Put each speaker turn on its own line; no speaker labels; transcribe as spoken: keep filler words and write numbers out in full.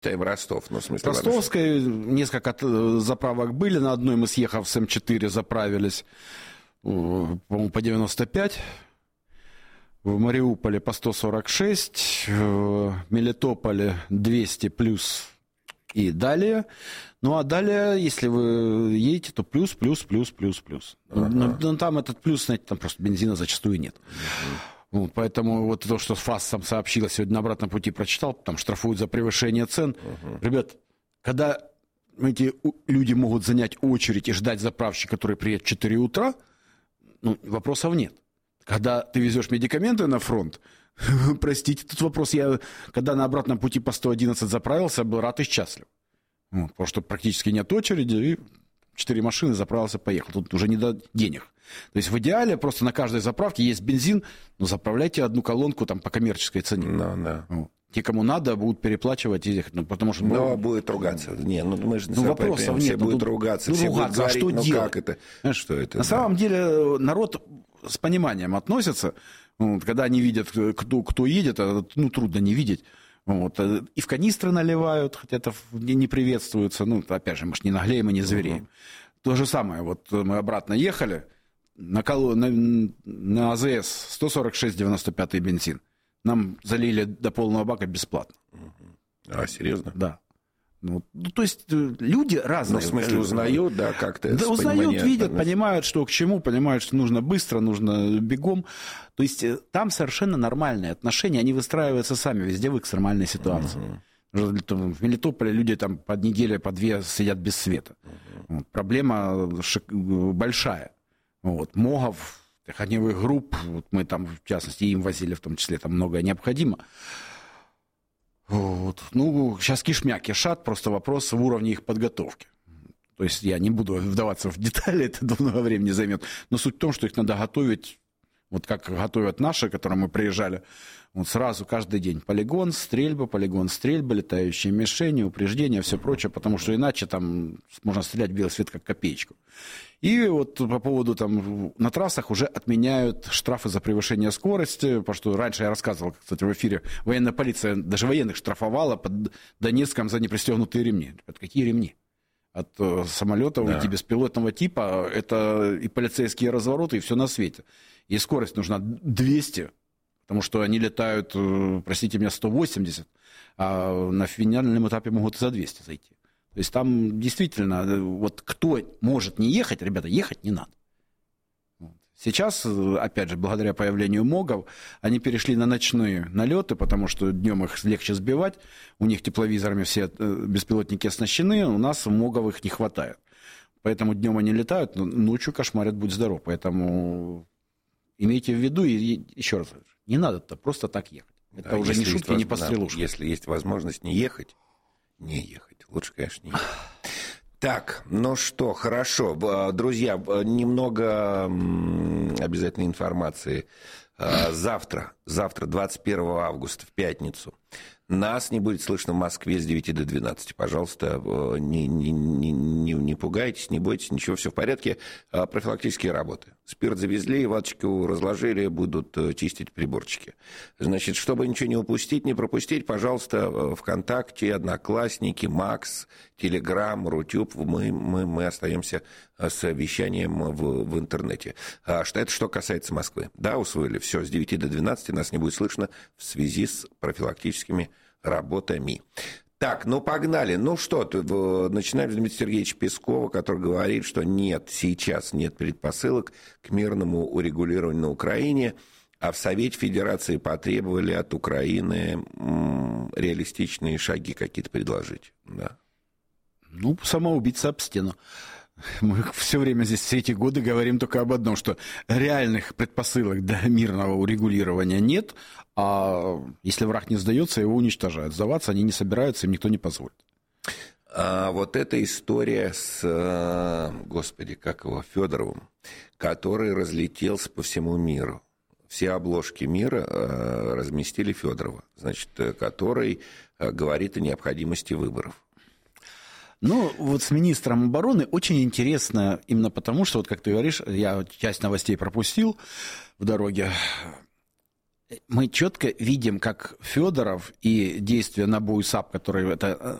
И в Ростов, ну, в смысле...
В Ростовской несколько заправок были, на одной мы, съехав с эм четыре, заправились, по-моему, по девяносто пять, в Мариуполе по сто сорок шесть, в Мелитополе двести плюс и далее. Ну, а далее, если вы едете, то плюс, плюс, плюс, плюс, плюс. Ага. Но, но там этот плюс, знаете, там просто бензина зачастую нет. Ага. Вот, поэтому вот то, что ФАС сам сообщила, сегодня на обратном пути прочитал, там штрафуют за превышение цен. Ага. Ребят, когда эти люди могут занять очередь и ждать заправщика, который приедет в четыре утра, ну, вопросов нет. Когда ты везешь медикаменты на фронт, простите, тут вопрос, я когда на обратном пути по сто одиннадцать заправился, был рад и счастлив. Вот, потому что практически нет очереди, и четыре машины заправился, поехал. Тут уже не до денег. То есть в идеале просто на каждой заправке есть бензин, но заправляйте одну колонку там по коммерческой цене.
No, no.
Вот. Те, кому надо, будут переплачивать, ну, потому что...
Но ну, будет ругаться. Не, ну мы же
ну, вопросов нет.
Все
ну,
будут ругаться,
ну,
все
ругаться,
будут говорить,
а что
ну
делать?
Как это?
Знаешь,
что это?
На да. самом деле народ с пониманием относится. Вот, когда они видят, кто, кто едет, ну, трудно не видеть. Вот, и в канистры наливают, хотя это не приветствуется. Ну, опять же, мы же не наглеем и не звереем. Угу. То же самое, вот мы обратно ехали, на, коло... на, на АЗС сто сорок шесть девяносто пять бензин. Нам залили до полного бака бесплатно.
Угу. А, серьезно?
Да. Ну, то есть люди разные.
Ну, в смысле, узнают, да, как-то?
Да, узнают, видят, понимают, что к чему, понимают, что нужно быстро, нужно бегом. То есть там совершенно нормальные отношения, они выстраиваются сами везде в экстремальной ситуации. Uh-huh. В Мелитополе люди там по неделе, по две сидят без света. Uh-huh. Вот, проблема большая. Вот, МОГов, огневых групп, вот мы там, в частности, им возили, в том числе, там многое необходимо. Вот. Ну, сейчас кишмя кишат, просто вопрос в уровне их подготовки. То есть я не буду вдаваться в детали, это много времени займет. Но суть в том, что их надо готовить, вот как готовят наши, к которым мы приезжали, вот сразу каждый день полигон, стрельба, полигон, стрельба, летающие мишени, упреждения, все прочее, потому что иначе там можно стрелять в белый свет как копеечку. И вот по поводу там на трассах уже отменяют штрафы за превышение скорости, потому что раньше я рассказывал, кстати, в эфире, военная полиция даже военных штрафовала под Донецком за непристегнутые ремни. Какие ремни? От самолетов да. и беспилотного типа, это и полицейские развороты, и все на свете. И скорость нужна двести, потому что они летают, простите меня, сто восемьдесят, а на финальном этапе могут и за двести зайти. То есть там действительно, вот кто может не ехать, ребята, ехать не надо. Сейчас, опять же, благодаря появлению МОГов, они перешли на ночные налеты, потому что днем их легче сбивать, у них тепловизорами все беспилотники оснащены, у нас МОГов их не хватает. Поэтому днем они летают, но ночью кошмарят, будь здоров. Поэтому имейте в виду, и еще раз, не надо просто так ехать. Это да, уже не шутки, не пострелушки.
Если есть возможность не ехать, не ехать. Лучше, конечно, не ехать. Так, ну что, хорошо. Друзья, немного обязательной информации. Завтра, завтра, двадцать первого августа, в пятницу, нас не будет слышно в Москве с девяти до двенадцати. Пожалуйста, не, не, не, не пугайтесь, не бойтесь, ничего, все в порядке. Профилактические работы. Спирт завезли, ваточку разложили, будут чистить приборчики. Значит, чтобы ничего не упустить, не пропустить, пожалуйста, ВКонтакте, Одноклассники, Макс, Телеграм, Рутюб, мы, мы, мы остаемся с вещанием в, в интернете. Что это что касается Москвы. Да, усвоили, все, с девяти до двенадцати нас не будет слышно в связи с профилактическими работами. Так, ну погнали. Ну что, начинаем с Дмитрия Сергеевича Пескова, который говорит, что нет, сейчас нет предпосылок к мирному урегулированию на Украине, а в Совете Федерации потребовали от Украины м, реалистичные шаги какие-то предложить. Да.
Ну, самоубийца об стену. Мы все время здесь, все эти годы говорим только об одном, что реальных предпосылок для мирного урегулирования нет, а если враг не сдается, его уничтожают. Сдаваться они не собираются, им никто не позволит.
А вот эта история с, господи, как его, Федоровым, который разлетелся по всему миру. Все обложки мира разместили Федорова, значит, который говорит о необходимости выборов.
Ну, вот с министром обороны очень интересно, именно потому, что, вот как ты говоришь, я часть новостей пропустил в дороге. мы четко видим, как Федоров и действия НАБУ и САП, которые это